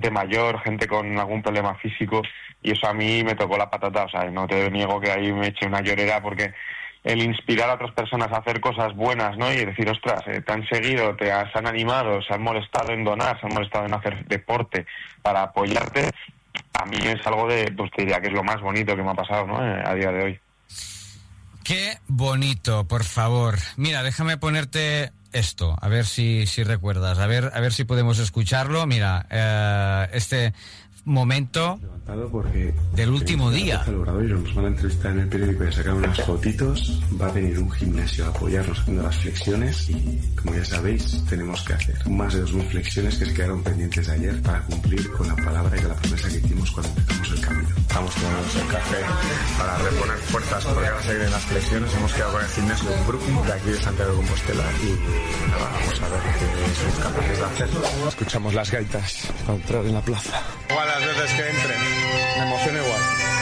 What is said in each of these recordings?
gente mayor, gente con algún problema físico, y eso a mí me tocó la patata. O sea, no te niego que ahí me eché una llorera, porque el inspirar a otras personas a hacer cosas buenas, ¿no? Y decir, ostras, te han seguido, se han animado, se han molestado en donar, se han molestado en hacer deporte para apoyarte, a mí es algo pues te diría que es lo más bonito que me ha pasado, ¿no? A día de hoy. Qué bonito, por favor. Mira, déjame ponerte esto, a ver si recuerdas, a ver si podemos escucharlo. Mira, este momento del último día. Y nos van a entrevistar en el periódico y a sacar unas fotitos. Va a venir un gimnasio a apoyarnos haciendo las flexiones y, como ya sabéis, tenemos que hacer más de 2000 flexiones que se quedaron pendientes ayer para cumplir con la palabra y con la promesa que hicimos cuando empezamos el camino. Estamos tomando el café para reponer fuerzas porque ahora se vienen las flexiones. Hemos quedado con el gimnasio de Brooklyn, de aquí de Santiago de Compostela, y nada, vamos a ver qué somos capaces de hacer. Escuchamos las gaitas para entrar en la plaza. Igual las veces que entre, me emociona igual.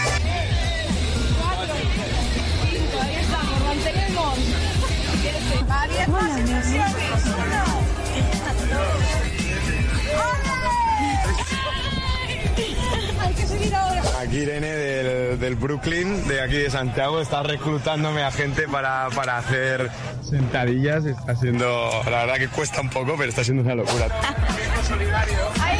Ahí estamos, mantenemos. Varias más flexiones. Hay que seguir ahora. Aquí Irene del Brooklyn, de aquí de Santiago, está reclutándome a gente para hacer sentadillas. Está siendo, la verdad que cuesta un poco, pero está siendo una locura. Ahí.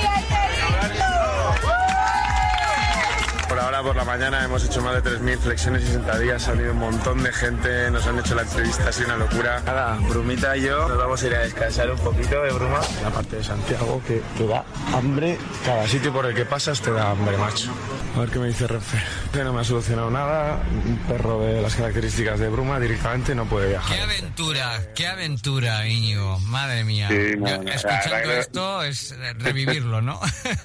Por ahora, por la mañana, hemos hecho más de 3000 flexiones y sentadillas. Ha venido un montón de gente, nos han hecho la entrevista, ha sido una locura. Nada, Brumita y yo nos vamos a ir a descansar un poquito de Bruma. La parte de Santiago que te da hambre. Cada sitio por el que pasas te da hambre, macho. A ver qué me dice Renfe. Que no me ha solucionado nada. Un perro de las características de Bruma directamente no puede viajar. Qué aventura, Íñigo. Madre mía. Sí, escuchando esto es revivirlo, ¿no?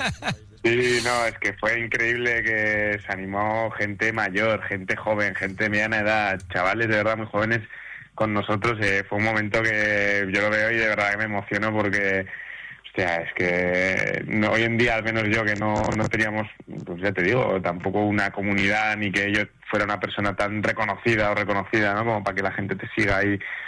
Sí, no, es que fue increíble que se animó gente mayor, gente joven, gente de mediana edad, chavales de verdad muy jóvenes con nosotros. Fue un momento que yo lo veo y de verdad que me emociono porque, hostia, es que hoy en día, al menos yo, que no teníamos, pues ya te digo, tampoco una comunidad ni que yo fuera una persona tan reconocida o reconocida, ¿no? Como para que la gente te siga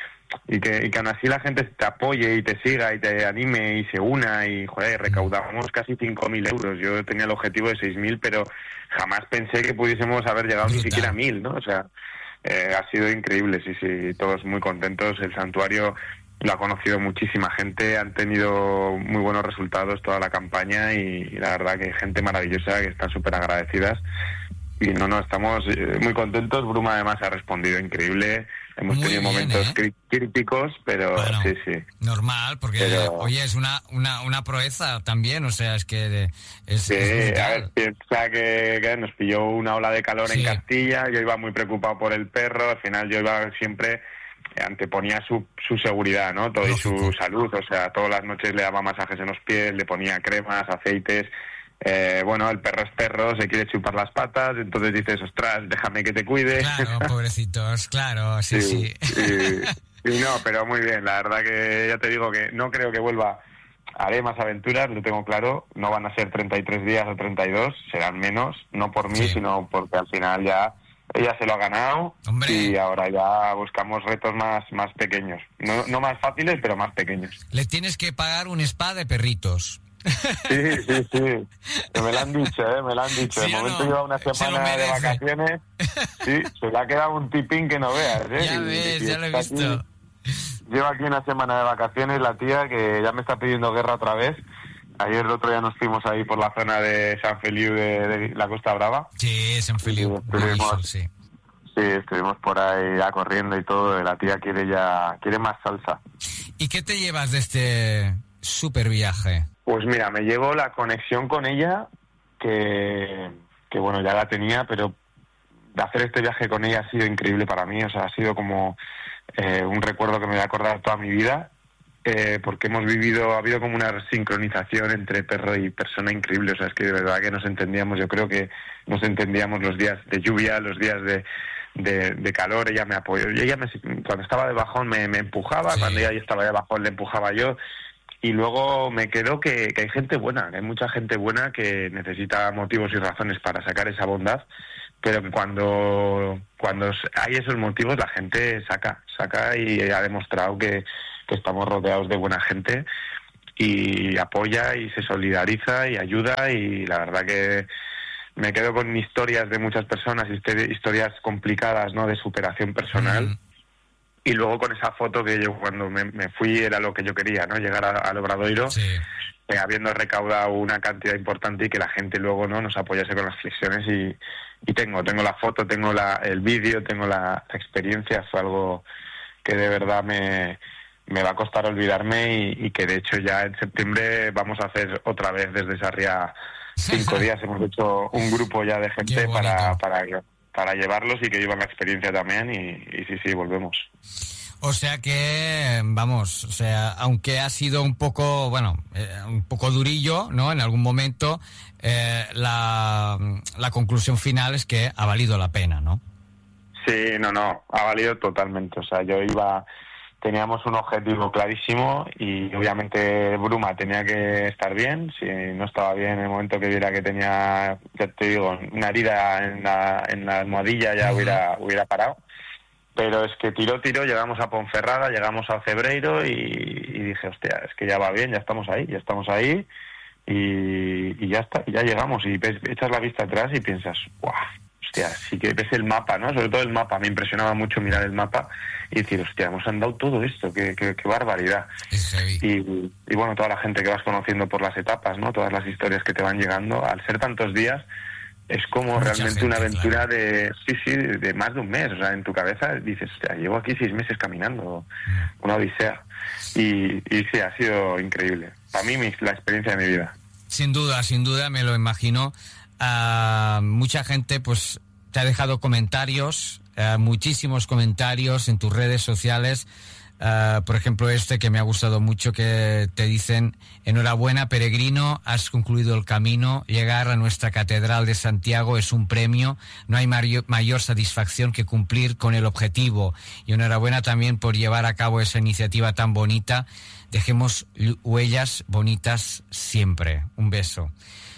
y que aún así la gente te apoye y te siga y te anime y se una y, joder, recaudamos casi 5.000 euros. Yo tenía el objetivo de 6.000, pero jamás pensé que pudiésemos haber llegado ni siquiera a 1.000, ¿no? O sea, ha sido increíble, sí, todos muy contentos. El santuario lo ha conocido muchísima gente, han tenido muy buenos resultados toda la campaña y la verdad que hay gente maravillosa que están súper agradecidas. Y estamos muy contentos. Bruma además ha respondido increíble. Hemos tenido momentos críticos, pero bueno, sí. Normal, porque oye, es una proeza también, o sea, es que es brutal. A ver, piensa que nos pilló una ola de calor en Castilla, yo iba muy preocupado por el perro, al final yo iba siempre, anteponía su seguridad, ¿no? Todo y su salud, o sea, todas las noches le daba masajes en los pies, le ponía cremas, aceites. Bueno, el perro es perro, se quiere chupar las patas, entonces dices, ostras, déjame que te cuide. Claro, pobrecitos, claro, sí. Y no, pero muy bien, la verdad que ya te digo que no creo que vuelva, haré más aventuras, lo tengo claro, no van a ser 33 días o 32, serán menos, no por mí, sino porque al final ya ella se lo ha ganado. ¡Hombre! Y ahora ya buscamos retos más pequeños, no más fáciles, pero más pequeños. Le tienes que pagar un spa de perritos. Sí. Que me lo han dicho, me lo han dicho. De momento lleva una semana de vacaciones. Sí, se le ha quedado un tipín que no veas, Ya lo he visto. Lleva aquí una semana de vacaciones la tía que ya me está pidiendo guerra otra vez. Ayer el otro día nos fuimos ahí por la zona de San Feliu de la Costa Brava. Sí, San Feliu. Sí, estuvimos por ahí ya corriendo y todo. La tía quiere más salsa. ¿Y qué te llevas de este super viaje? Pues mira, me llevo la conexión con ella, que bueno, ya la tenía, pero de hacer este viaje con ella ha sido increíble para mí. O sea, ha sido como un recuerdo que me voy a acordar toda mi vida, porque ha habido como una sincronización entre perro y persona increíble. O sea, es que de verdad que nos entendíamos. Yo creo que nos entendíamos los días de lluvia, los días de calor. Ella me apoyó. Y ella cuando estaba de bajón me empujaba, cuando ella estaba de bajón le empujaba yo. Y luego me quedó que hay gente buena, que hay mucha gente buena que necesita motivos y razones para sacar esa bondad, pero que cuando hay esos motivos la gente saca y ha demostrado que estamos rodeados de buena gente y apoya y se solidariza y ayuda, y la verdad que me quedo con historias de muchas personas, historias complicadas, ¿no?, de superación personal. Y luego con esa foto que yo cuando me fui era lo que yo quería, ¿no?, llegar al Obradoiro, habiendo recaudado una cantidad importante y que la gente luego, ¿no?, nos apoyase con las flexiones, y tengo la foto, tengo el vídeo, tengo la experiencia. Fue algo que de verdad me va a costar olvidarme, y que de hecho ya en septiembre vamos a hacer otra vez desde Sarriá 5 días. Hemos hecho un grupo ya de gente para llevarlos y que llevan la experiencia también, y sí, volvemos. O sea que, vamos, o sea, aunque ha sido un poco durillo, ¿no?, en algún momento, la conclusión final es que ha valido la pena, ¿no? Sí, no, ha valido totalmente. O sea, teníamos un objetivo clarísimo, y obviamente Bruma tenía que estar bien. Si no estaba bien en el momento que viera que tenía, ya te digo, una herida en la almohadilla, ya hubiera parado. Pero es que tiró, llegamos a Ponferrada, llegamos a Cebreiro, y dije, hostia, es que ya va bien, ya estamos ahí, y ya está, ya llegamos. Y echas la vista atrás y piensas, ¡guau! Hostia, sí que ves el mapa, ¿no? Sobre todo el mapa, me impresionaba mucho mirar el mapa y decir, hostia, hemos andado todo esto, qué barbaridad. Y bueno, toda la gente que vas conociendo por las etapas, ¿no?, todas las historias que te van llegando, al ser tantos días, es como mucha realmente gente, una aventura, claro, de más de un mes. O sea, en tu cabeza dices, hostia, llevo aquí 6 meses caminando, una odisea. Y sí, ha sido increíble. Para mí, la experiencia de mi vida. Sin duda, me lo imagino. Mucha gente pues te ha dejado comentarios, muchísimos comentarios en tus redes sociales. Por ejemplo, que me ha gustado mucho, que te dicen: enhorabuena, peregrino, has concluido el camino, llegar a nuestra Catedral de Santiago es un premio, no hay mayor satisfacción que cumplir con el objetivo, y enhorabuena también por llevar a cabo esa iniciativa tan bonita, dejemos huellas bonitas siempre. Un beso.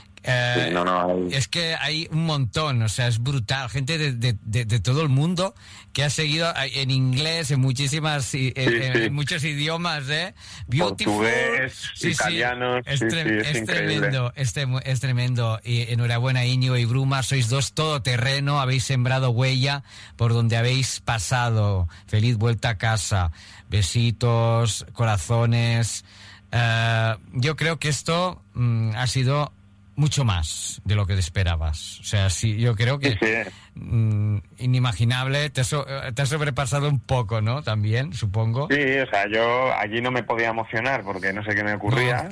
Es que hay un montón, o sea, es brutal, gente de todo el mundo que ha seguido en inglés, en muchísimas, en muchos idiomas, Beautiful, portugués, italiano, es tremendo, es tremendo. Y enhorabuena, Íñigo y Bruma, sois dos todoterreno, habéis sembrado huella por donde habéis pasado. Feliz vuelta a casa, besitos, corazones. Yo creo que esto ha sido mucho más de lo que te esperabas. O sea, sí, yo creo que inimaginable. Te has sobrepasado un poco, ¿no? También, supongo. Sí, o sea, yo allí no me podía emocionar porque no sé qué me ocurría.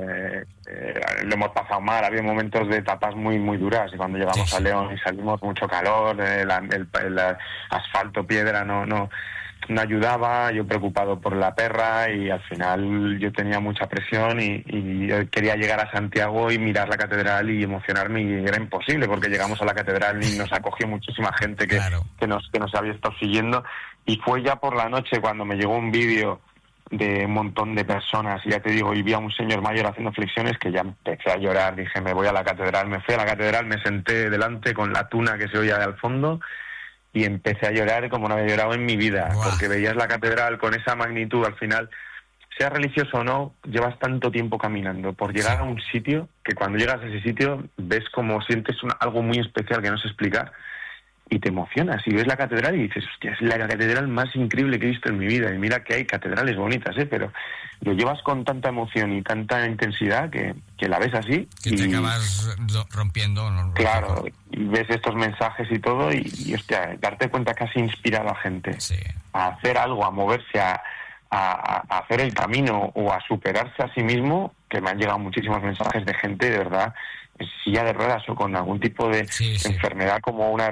Lo hemos pasado mal, había momentos de etapas muy, muy duras, y cuando llegamos a León y salimos, mucho calor, el asfalto, piedra, no ayudaba, yo preocupado por la perra, y al final yo tenía mucha presión, y yo quería llegar a Santiago y mirar la catedral y emocionarme, y era imposible porque llegamos a la catedral y nos acogió muchísima gente que nos había estado siguiendo, y fue ya por la noche cuando me llegó un vídeo de un montón de personas, y ya te digo, y vi a un señor mayor haciendo flexiones que ya empecé a llorar. Dije, me voy a la catedral. Me fui a la catedral, me senté delante con la tuna que se oía de al fondo, y empecé a llorar como no había llorado en mi vida. Wow. Porque veías la catedral con esa magnitud. Al final, sea religioso o no, llevas tanto tiempo caminando por llegar a un sitio que cuando llegas a ese sitio ves como sientes algo muy especial que no sé explicar, y te emocionas y ves la catedral y dices, hostia, es la catedral más increíble que he visto en mi vida. Y mira que hay catedrales bonitas, pero lo llevas con tanta emoción y tanta intensidad que la ves así. Que te acabas rompiendo, ¿no? Claro, y ves estos mensajes y todo, y hostia, darte cuenta que has inspirado a gente a hacer algo, a moverse, a hacer el camino o a superarse a sí mismo, que me han llegado muchísimos mensajes de gente, de verdad, en silla de ruedas o con algún tipo de enfermedad como una...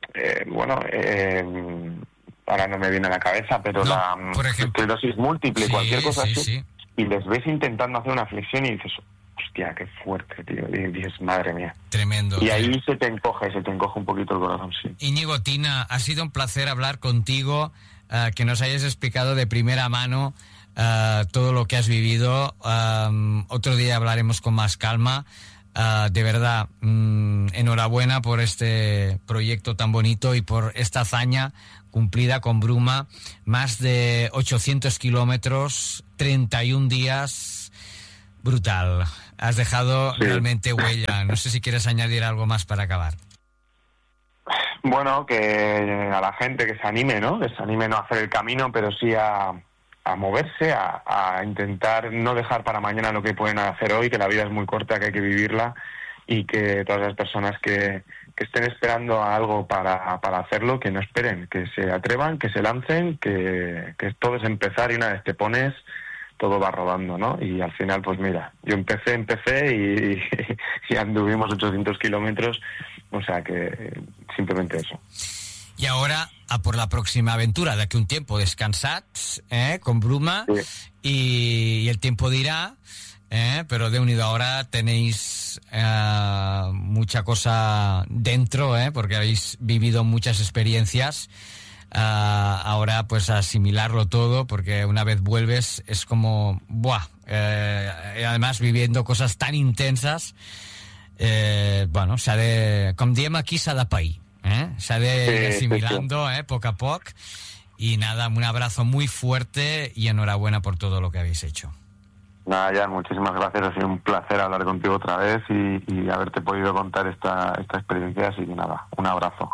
ahora no me viene a la cabeza, pero la esclerosis múltiple, cualquier cosa así, y les ves intentando hacer una flexión y dices, hostia, qué fuerte, tío, y dices, madre mía. Tremendo. Y ahí se te encoge un poquito el corazón, sí. Íñigo, Tina, ha sido un placer hablar contigo, que nos hayas explicado de primera mano todo lo que has vivido. Otro día hablaremos con más calma. De verdad, enhorabuena por este proyecto tan bonito y por esta hazaña cumplida con Bruma. Más de 800 kilómetros, 31 días, brutal. Has dejado realmente huella. No sé si quieres añadir algo más para acabar. Bueno, que a la gente que se anime, ¿no? Que se anime no a hacer el camino, pero sí a moverse, a intentar no dejar para mañana lo que pueden hacer hoy, que la vida es muy corta, que hay que vivirla, y que todas las personas que estén esperando a algo para hacerlo, que no esperen, que se atrevan, que se lancen, que todo es empezar, y una vez te pones, todo va rodando, ¿no? Y al final, pues mira, yo empecé y anduvimos 800 kilómetros, o sea que simplemente eso. Y ahora a por la próxima aventura, d'aquí un tiempo, descansats, con Bruma, y el tiempo dirá, pero de unido ahora tenéis mucha cosa dentro, porque habéis vivido muchas experiencias. Ahora pues asimilarlo todo, porque una vez vuelves es como además viviendo cosas tan intensas, bueno, s'ha de, com diem aquí, s'ha de pair, s'ha de ir asimilando poco a poco. Y nada, un abrazo muy fuerte y enhorabuena por todo lo que habéis hecho. Nada, Jan, muchísimas gracias, ha sido un placer hablar contigo otra vez y haberte podido contar esta experiencia, así que nada, un abrazo.